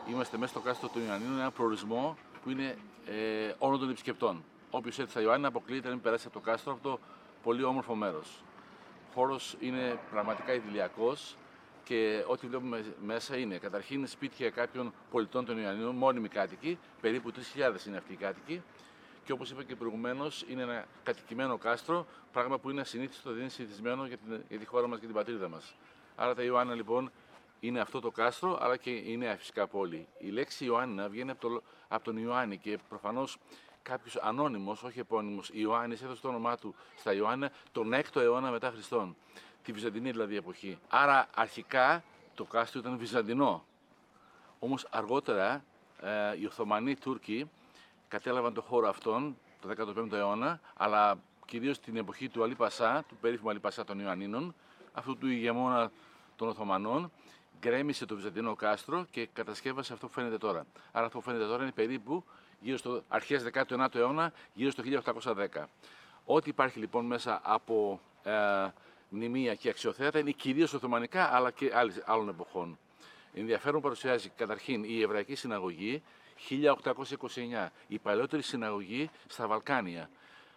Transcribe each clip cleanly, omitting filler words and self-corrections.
Είμαστε μέσα στο κάστρο των Ιωαννίνων, ένα προορισμό που είναι όνο των επισκεπτών. Όποιος έρθει στα Ιωάννινα αποκλείεται να μην περάσει από το κάστρο, αυτό το πολύ όμορφο μέρος. Ο χώρος είναι πραγματικά ιδηλιακός και ό,τι βλέπουμε μέσα είναι καταρχήν σπίτια κάποιων πολιτών των Ιωαννίνων, μόνιμοι κάτοικοι, περίπου 3.000 είναι αυτοί οι κάτοικοι. Και όπως είπα και προηγουμένως, είναι ένα κατοικημένο κάστρο, πράγμα που είναι ασυνήθιστο, δεν είναι συνηθισμένο για τη χώρα μας και την πατρίδα μας. Άρα τα Ιωάννινα λοιπόν είναι αυτό το κάστρο, αλλά και η νέα φυσικά πόλη. Η λέξη Ιωάννινα βγαίνει από τον Ιωάννη και προφανώς κάποιος ανώνυμος, όχι επώνυμος, Ιωάννης έδωσε το όνομά του στα Ιωάννινα τον 6ο αιώνα μετά Χριστόν. Τη Βυζαντινή δηλαδή εποχή. Άρα αρχικά το κάστρο ήταν βυζαντινό. Όμως αργότερα οι Οθωμανοί Τούρκοι κατέλαβαν το χώρο αυτόν το 15ο αιώνα, αλλά κυρίως την εποχή του Αλή Πασά, του περίφημου Αλή Πασά των Ιωαννίνων, αυτού του ηγεμόνα των Οθωμανών, γκρέμισε το βυζαντινό κάστρο και κατασκεύασε αυτό που φαίνεται τώρα. Άρα αυτό που φαίνεται τώρα είναι περίπου γύρω στο αρχές 19ου αιώνα, γύρω στο 1810. Ό,τι υπάρχει λοιπόν μέσα από μνημεία και αξιοθέατα είναι κυρίως οθωμανικά, αλλά και άλλων εποχών. Ενδιαφέρον παρουσιάζει καταρχήν η Εβραϊκή Συναγωγή 1829, η παλαιότερη συναγωγή στα Βαλκάνια,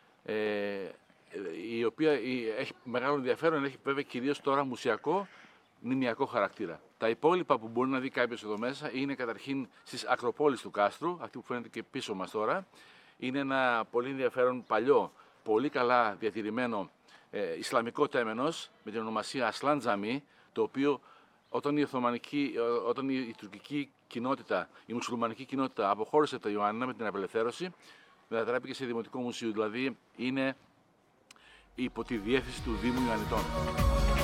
η οποία έχει μεγάλο ενδιαφέρον, έχει βέβαια κυρίως τώρα μουσιακό, μνημιακό χαρακτήρα. Τα υπόλοιπα που μπορεί να δει κάποιος εδώ μέσα είναι καταρχήν στις ακροπόλεις του κάστρου, αυτή που φαίνεται και πίσω μας τώρα. Είναι ένα πολύ ενδιαφέρον παλιό, πολύ καλά διατηρημένο Ισλαμικό τέμενος με την ονομασία Ασλάν Τζαμί, το οποίο όταν η τουρκική κοινότητα, η μουσουλμανική κοινότητα αποχώρησε από τα Ιωάννινα με την απελευθέρωση, μετατράπηκε σε δημοτικό μουσείο, δηλαδή είναι υπό τη διεύθυνση του Δήμου Ιωαννιτών.